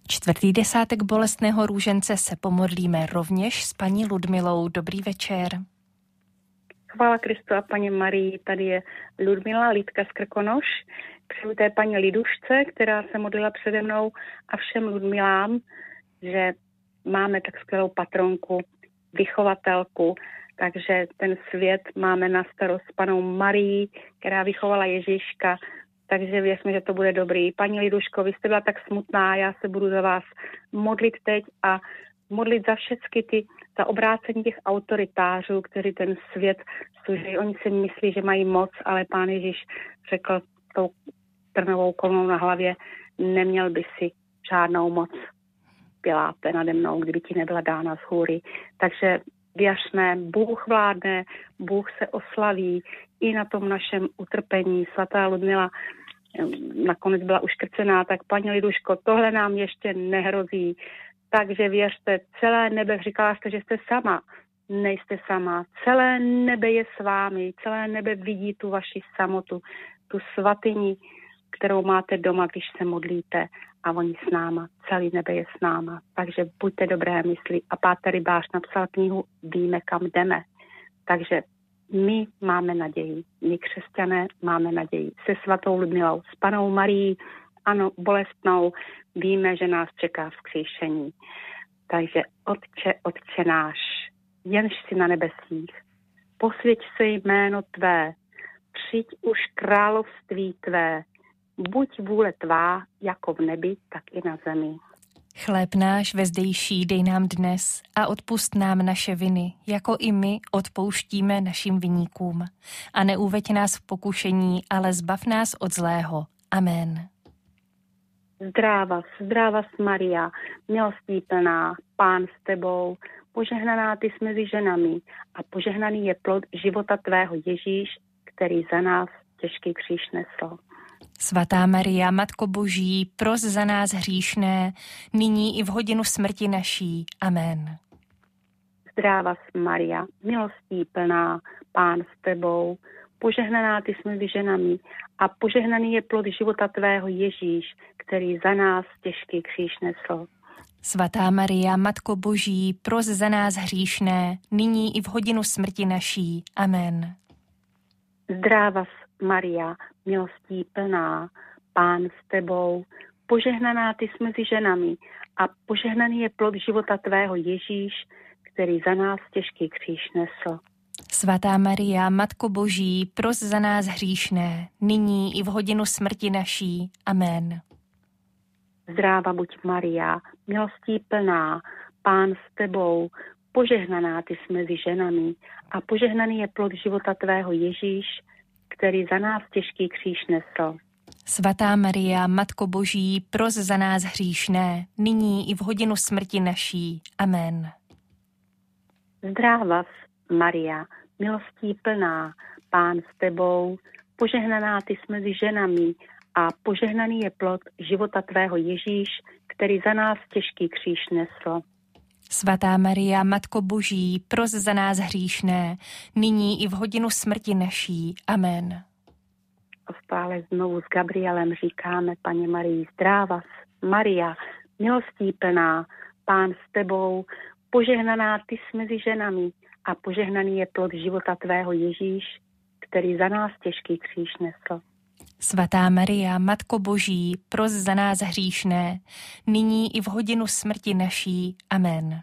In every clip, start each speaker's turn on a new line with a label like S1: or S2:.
S1: Čtvrtý desátek bolestného růžence se pomodlíme rovněž s paní Ludmilou. Dobrý večer.
S2: Chvála Kristu a paní Marii, tady je Ludmila Lidka z Krkonoš. Přeju té paní Lidušce, která se modlila přede mnou, a všem Ludmilám, že máme tak skvělou patronku, vychovatelku, takže ten svět máme na starost s panou Marií, která vychovala Ježíška, takže věřme, že to bude dobrý. Paní Liduško, vy jste byla tak smutná, já se budu za vás modlit teď a modlit za všechny za obrácení těch autoritářů, kteří ten svět služí. Oni si myslí, že mají moc, ale pán Ježíš řekl tou trnovou korunou na hlavě, neměl by si žádnou moc, Piláte, nade mnou, kdyby ti nebyla dána z hůry. Takže věřme, Bůh vládne, Bůh se oslaví i na tom našem utrpení. Svatá Ludmila nakonec byla uškrcená, tak paní Liduško, tohle nám ještě nehrozí. Takže věřte, celé nebe, říkala jste, že jste sama, nejste sama. Celé nebe je s vámi, celé nebe vidí tu vaši samotu, tu svatyni, kterou máte doma, když se modlíte, a oni s náma, celý nebe je s náma. Takže buďte dobré mysli. A páter Rybář napsal knihu Víme, kam jdeme. Takže my máme naději, my křesťané máme naději. Se svatou Ludmilou, s panou Marií, ano, bolestnou, víme, že nás čeká vzkříšení. Takže Otče náš, jenž jsi na nebesích, posvěť se jméno tvé, přijď už království tvé, buď vůle tvá, jako v nebi, tak i na zemi.
S1: Chléb náš vezdejší dej nám dnes a odpusť nám naše viny, jako i my odpouštíme našim viníkům. A neuveď nás v pokušení, ale zbav nás od zlého. Amen.
S2: Zdráva Maria, milostí plná, Pán s tebou, požehnaná ty jsi mezi ženami a požehnaný je plod života tvého Ježíš, který za nás těžký kříž nesl.
S1: Svatá Maria, Matko Boží, pros za nás hříšné, nyní i v hodinu smrti naší. Amen.
S2: Zdráva Maria, milostí plná, Pán s tebou, požehnaná ty jsi mezi ženami a požehnaný je plod života tvého Ježíš, který za nás těžký kříž nesl.
S1: Svatá Maria, Matko Boží, pros za nás hříšné, nyní i v hodinu smrti naší. Amen.
S2: Zdráva Maria, milostí plná, Pán s tebou, požehnaná ty jsi mezi ženami a požehnaný je plod života tvého Ježíš, který za nás těžký kříž nesl.
S1: Svatá Maria, Matko Boží, pros za nás hříšné, nyní i v hodinu smrti naší. Amen.
S2: Zdráva buď Maria, milostí plná, Pán s tebou, požehnaná ty jsi mezi ženami a požehnaný je plod života tvého Ježíš, který za nás těžký kříž nesl.
S1: Svatá Maria, Matko Boží, pros za nás hříšné, nyní i v hodinu smrti naší. Amen.
S2: Zdráva Maria, milostí plná, Pán s tebou, požehnaná ty jsi mezi ženami a požehnaný je plod života tvého Ježíš, který za nás těžký kříž nesl.
S1: Svatá Maria, Matko Boží, pros za nás hříšné, nyní i v hodinu smrti naší. Amen.
S2: A stále znovu s Gabrielem říkáme, Paně Marii, zdráva Maria, milostí plná, Pán s tebou, požehnaná ty jsi mezi ženami a požehnaný je plod života tvého Ježíš, který za nás těžký kříž nesl.
S1: Svatá Maria, Matko Boží, pros za nás hříšné, nyní i v hodinu smrti naší. Amen.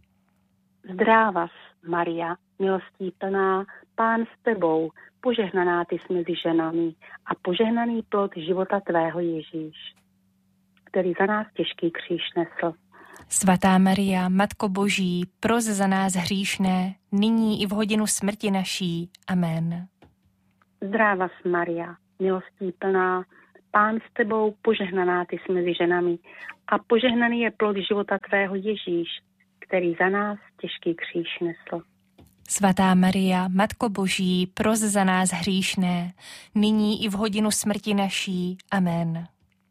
S2: Zdráva Maria, milostí plná, Pán s tebou, požehnaná ty jsi mezi ženami a požehnaný plod života tvého Ježíš, který za nás těžký kříž nesl.
S1: Svatá Maria, Matko Boží, pros za nás hříšné, nyní i v hodinu smrti naší. Amen.
S2: Zdráva Maria, milostí plná, Pán s tebou, požehnaná ty jsi mezi ženami a požehnaný je plod života tvého Ježíš, který za nás těžký kříž nesl.
S1: Svatá Maria, Matko Boží, pros za nás hříšné, nyní i v hodinu smrti naší. Amen.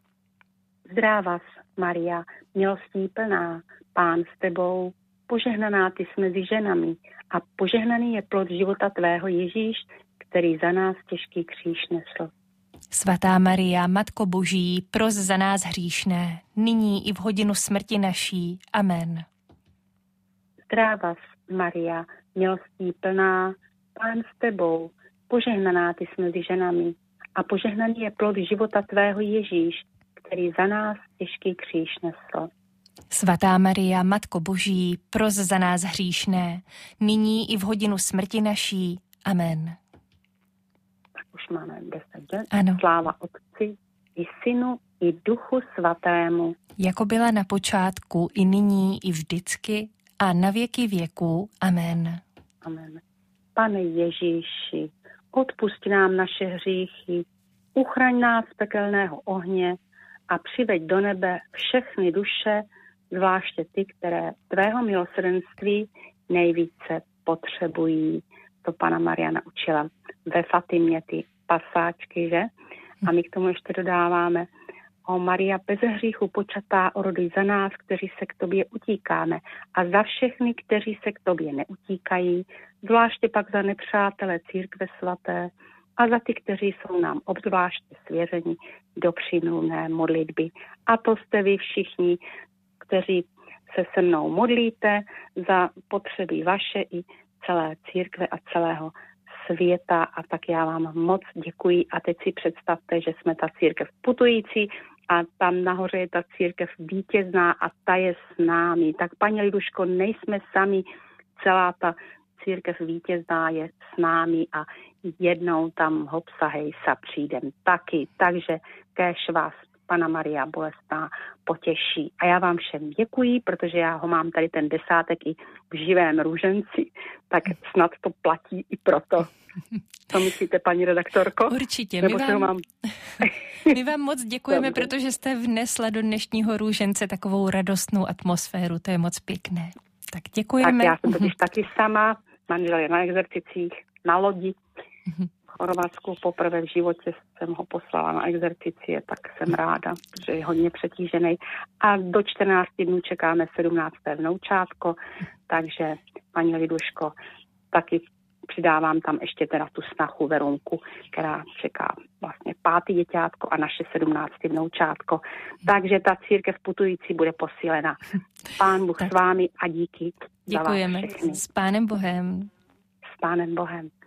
S2: Zdráva Maria, milostí plná, Pán s tebou, požehnaná ty jsi mezi ženami a požehnaný je plod života tvého Ježíš, který za nás těžký kříž nesl.
S1: Svatá Maria, Matko Boží, pros za nás hříšné, nyní i v hodinu smrti naší. Amen.
S2: Zdráva Maria, milostí plná, Pán s tebou, požehnaná ty jsi mezi ženami a požehnaný je plod života tvého Ježíš, který za nás těžký kříž nesl.
S1: Svatá Maria, Matko Boží, pros za nás hříšné, nyní i v hodinu smrti naší. Amen.
S2: Tak už máme 10.
S1: Ano.
S2: Sláva Otci, i Synu, i Duchu Svatému.
S1: Jako byla na počátku, i nyní, i vždycky, a na věky věků. Amen.
S2: Amen. Pane Ježíši, odpusť nám naše hříchy, uchraň nás z pekelného ohně a přiveď do nebe všechny duše, zvláště ty, které tvého milosrdenství nejvíce potřebují. To Panna Maria naučila ve Fatimě ty pasáčky, že? A my k tomu ještě dodáváme: O Maria, bez hříchu počatá, oroduj za nás, kteří se k tobě utíkáme, a za všechny, kteří se k tobě neutíkají, zvláště pak za nepřátele církve svaté a za ty, kteří jsou nám obzvláště svěřeni do přimluvné modlitby. A to jste vy všichni, kteří se se mnou modlíte za potřeby vaše i celé církve a celého světa. A tak já vám moc děkuji. A teď si představte, že jsme ta církev putující a tam nahoře je ta církev vítězná a ta je s námi. Tak paní Liduško, nejsme sami, celá ta církev vítězná je s námi a jednou tam hopsahej sa přijdem taky. Takže kéž vás Panna Maria Bolestná potěší. A já vám všem děkuji, protože já ho mám tady ten 10. i v živém růženci, tak snad to platí i proto. Co myslíte, paní redaktorko?
S1: Určitě.
S2: Mám...
S1: My vám moc děkujeme, protože jste vnesla do dnešního růžence takovou radostnou atmosféru. To je moc pěkné. Tak děkujeme.
S2: Tak já jsem totiž taky sama, manžel je na exercicích, na lodi. V Chorvatsku poprvé v životě jsem ho poslala na exercicie, tak jsem ráda, že je hodně přetížený. A do 14 dnů čekáme 17. vnoučátko, takže paní Liduško, taky přidávám tam ještě teda tu snachu Verunku, která čeká vlastně 5. děťátko a naše 17. vnoučátko. Takže ta církev putující bude posílena. Pán Bůh s vámi a díky.
S1: Děkujeme. S Pánem Bohem.
S2: S Pánem Bohem.